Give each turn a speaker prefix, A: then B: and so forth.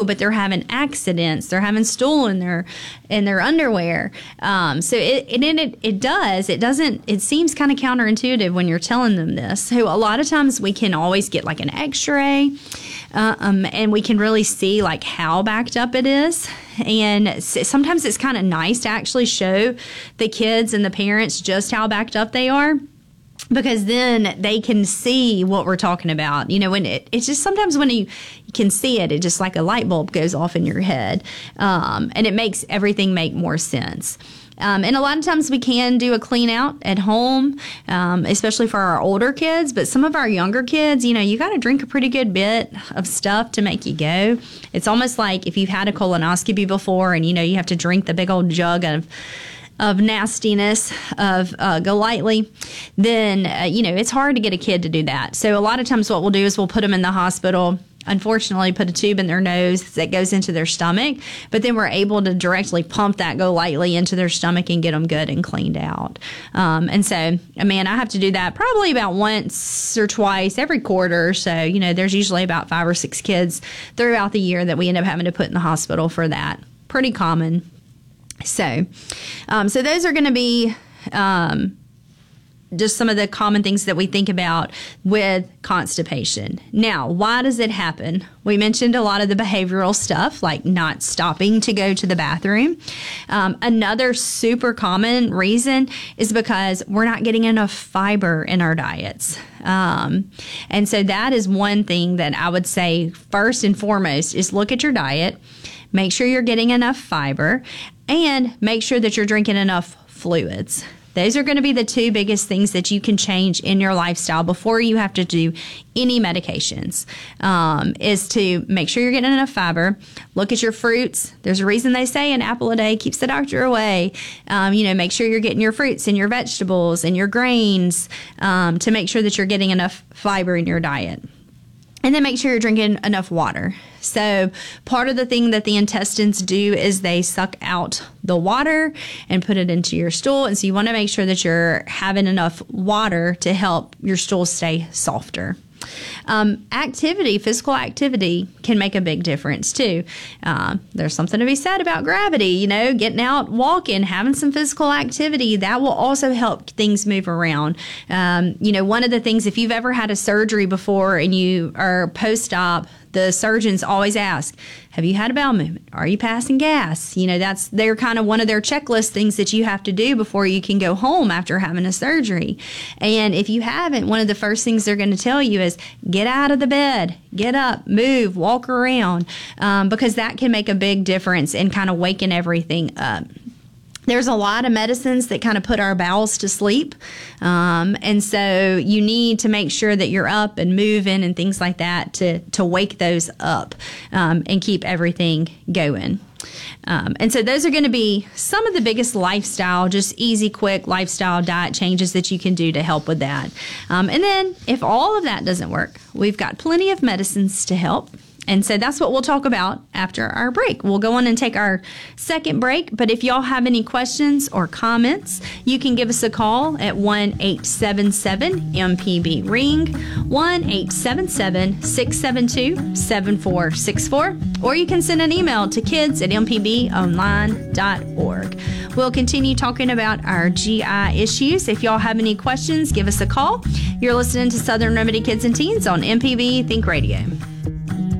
A: but they're having accidents. They're having stool in their underwear. So it seems kind of counterintuitive when you're telling them this. So a lot of times we can always get like an x-ray, and we can really see like how backed up it is. And sometimes it's kind of nice to actually show the kids and the parents just how backed up they are, because then they can see what we're talking about. You know, when it's just sometimes when you can see it, it just like a light bulb goes off in your head, and it makes everything make more sense. And a lot of times we can do a clean out at home, especially for our older kids. But some of our younger kids, you know, you got to drink a pretty good bit of stuff to make you go. It's almost like if you've had a colonoscopy before and, you know, you have to drink the big old jug of nastiness of Golightly, then, you know, it's hard to get a kid to do that. So a lot of times what we'll do is we'll put them in the hospital, unfortunately put a tube in their nose that goes into their stomach, but then we're able to directly pump that Golightly into their stomach and get them good and cleaned out. And so, man, I have to do that probably about once or twice every quarter. So, you know, there's usually about 5 or 6 kids throughout the year that we end up having to put in the hospital for that. Pretty common. So those are going to be just some of the common things that we think about with constipation. Now, why does it happen? We mentioned a lot of the behavioral stuff, like not stopping to go to the bathroom. Another super common reason is because we're not getting enough fiber in our diets. And so that is one thing that I would say first and foremost is look at your diet, make sure you're getting enough fiber, and make sure that you're drinking enough fluids. Those are going to be the 2 biggest things that you can change in your lifestyle before you have to do any medications, is to make sure you're getting enough fiber. Look at your fruits. There's a reason they say an apple a day keeps the doctor away. You know, make sure you're getting your fruits and your vegetables and your grains, to make sure that you're getting enough fiber in your diet. And then make sure you're drinking enough water. So part of the thing that the intestines do is they suck out the water and put it into your stool. And so you want to make sure that you're having enough water to help your stool stay softer. Physical activity can make a big difference too. There's something to be said about gravity, you know, getting out, walking, having some physical activity, that will also help things move around. You know, one of the things, if you've ever had a surgery before and you are post-op, the surgeons always ask, have you had a bowel movement? Are you passing gas? You know, they're kind of one of their checklist things that you have to do before you can go home after having a surgery. And if you haven't, one of the first things they're going to tell you is get out of the bed, get up, move, walk around, because that can make a big difference in kind of waking everything up. There's a lot of medicines that kind of put our bowels to sleep. And so you need to make sure that you're up and moving and things like that to wake those up, and keep everything going. And so those are going to be some of the biggest lifestyle, just easy, quick lifestyle diet changes that you can do to help with that. And then if all of that doesn't work, we've got plenty of medicines to help. And so that's what we'll talk about after our break. We'll go on and take our second break. But if y'all have any questions or comments, you can give us a call at 1-877-MPB-RING, 1-877-672-7464, or you can send an email to kids@mpbonline.org. We'll continue talking about our GI issues. If y'all have any questions, give us a call. You're listening to Southern Remedy Kids and Teens on MPB Think Radio.